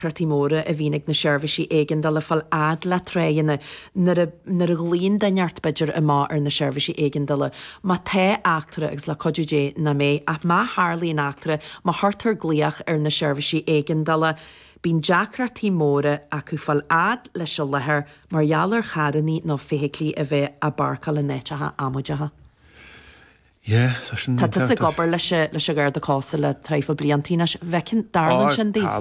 Tratímóra a bhínig na seirbhísí éigean dal le fáil ad le tréanna nar a glíon daneart beidir a má ar na seirbhísí éigean dal má té achtra agus le codúé na mé a má hálííon achtra má hartar glíoch ar na seirbhísí éigean dal bín Jackratí móra acu fáil ad leis se lethir margheallar chadaní nó féiclí a bheith a barcail le néitethe amúidethe. Tá sa gobar leis a ggur de cása le treifa bliantína bhecin darlan sin díh.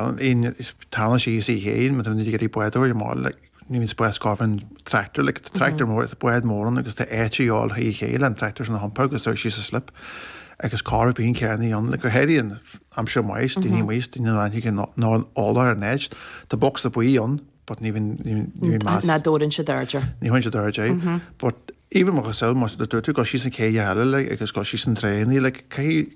Talan sí í héin, me ní í buadúir má le ní vín bues gáfan tractor, le tractor mór buad móran agus de éitiáil í chéile an tractor an hampa agus sí a slip agus cá bíon ceannaí an le go héiríon am se mais daoine muist daine ná ála ar neid Tá box a buíon, but ní más. Na dórann se d'irdir. Ní hain se d'irdir, but even mar gesel mas de tú go sí san cé heile le agus go sí san tréí le cé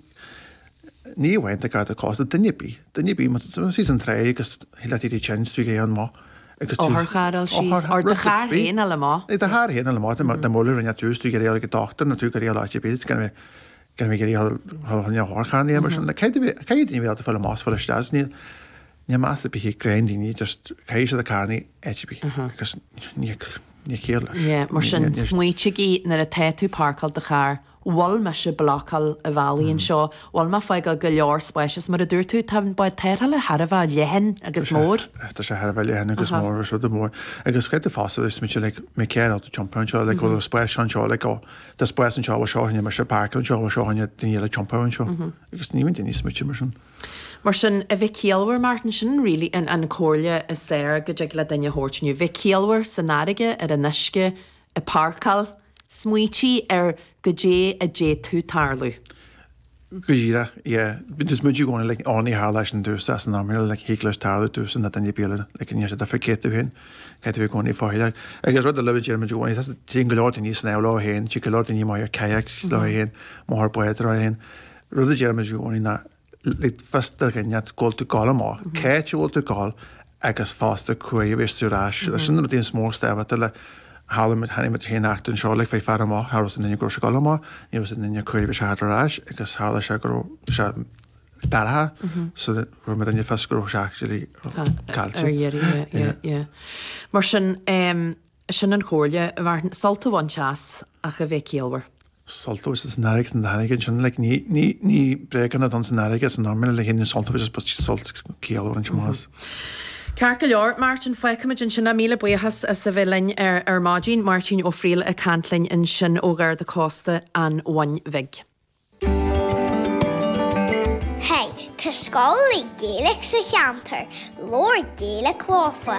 ní bhaint a ga a costa dunnebí sí an tré agus heile tí tchan tú gé an má agus chaáil sí de char héana le má. De haar héana le má de mólir rinne túús tú géir go dochtar na tú go láte bí gan mé géí háchanní mar sin le céidir bhé a fel más fel stasní ní más be hí gréindíní just chééis a carní etbí agus ní chéir mar sin smuoitiigí nar a téú parkal de char, bhil me se blachal a bhíonn seo, bhil má feig go leor spéis mar a dúir tú tan ba teile Harbh lehan agus mór. Tá sé Harbh lehan agus mór so de mór. agus chuid fása is mit le mé céad á jumpáin seo le go spéis an seo le go de spéis an seo seoine mar se parkil seo seoine daine le jumpáin seo. agus ní daní smiti mar sin. Mar sin a bheith céalhar Martin sin rilí an cóirle is séir go deag le daine hórtniu. Bheith céalhar san áige ar a nisce a parkal, smuotí ar go dé a dé tú tarlú. Go díra, dus muidir gona le áí há leis an dús an amir le hélas tarla dús na daine béle le ní a fercéú hin, caiit bh gona fáile. agus rud a leid me goáin tí go láta níos sná lá héin, tí go láta ní mai caiic le héin mar buid ra héin. Rud a déirme goáin na le festa gnead ggóilú gála má. Céit bhil tú gáil agus fásta chuir bhéúrás, sin tíon smór stebhata le hálamid hanimid hé achtain seo le fé fear má, Harras in gro se gála má, níos in chuir se harrás agus hála se gur se dartha so ru me daine fesgur seachí caiilte. Mar sin sin an chóirle bhar salta bhainteas a go bheith céalhar. Salto is nárig an dáige sin le ní bregan a dan san náige an normal le hinn salto is pas salt céal an más. Cear go leor Martin feicimiid sinna míle buchas a sa bhlein ar mádín Martin ó Friel a cantlainn in sin ógar de costa an bhain vig. Hey, tá scáil Gaelic sa cheantar, Lord Gaelic chlófa.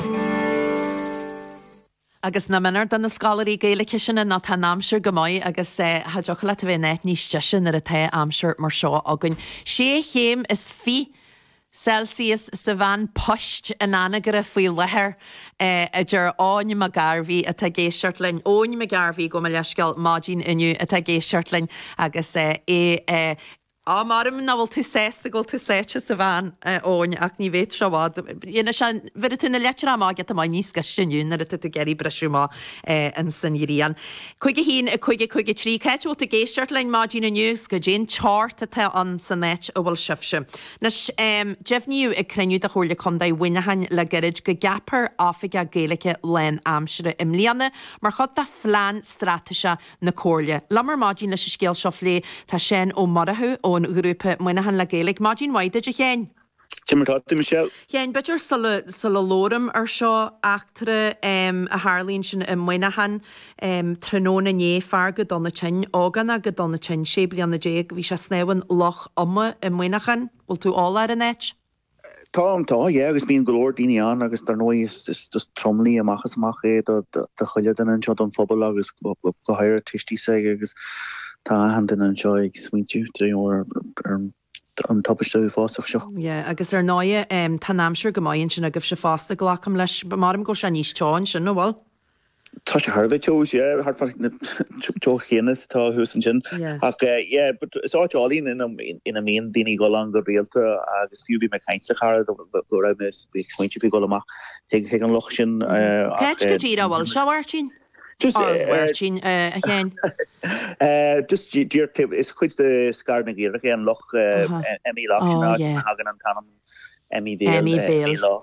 Agus na minar den na scalaí Gaelic sin na tá amsir gomáid agus hadeocha le a bheith net níos tesin ar a the amsir mar seo agan. sé chéim is fi Celsius sa bhain poist in anagar a faoi lethir a dgur áine a garbhí a tá géisiart lein óine a garbhí go me leisceil mádín inniu a tá géisiart lein agus marim náhfuil tú sésta ggóil tú séite sa bhain óin ach ní bhéit seád. Dhéana se bheidir tú na leite má get má níos gastinún ar a tú geirí breisiú má an san íríon. Chuige hín a chuige trí ceitú a géisiart lein mádín innius go dén teart a tá an san net ó bhfuil sibse. Nas Jefniu ag creniu a chóirla chundá winnehain le gerid go gapar áfik a Gaelice len amsere im líana mar chod a flean strateise na cóirle. Lamar mádín leis scéal seo lé tá sin ó marthú ón grúpa muinehan le Gaelic. Mádín waide a chéin. Timmertáte Michelle. Chéin beidir sula lóram ar seo achtere a Harlín sin i muinehan tróna né farga donna tin ágan a go donna tin sé blianna déag bhí se snéhan loch ama i muinechan bhil tú ála ar a net? Tá, agus bíon golóir daoine an agus tar nói is just tromlí amachchas amach é de chuile den an seo an phobal agus go háir tistí sé agus tá handan an seo ag smuitiú ó an topistú fáach seo. Agus ar náide tá amsir gomáonn sin a goibh se fásta glacham leis marm go se níos teáin sin bhil? Tá sé Harbh teos, hart na chéanas tá hús an sin. Ach, but is áiteálín ina mion daoine go an go réalta agus fiú bhí me caiinte chara go raibh bhí smuitiú bhí go amach ag an loch sin. Ceit go ddíra bhil sehairtín? Just dear tip is chuid de scar na ggéire an loch emí lá hagan an tanam Emmy Vale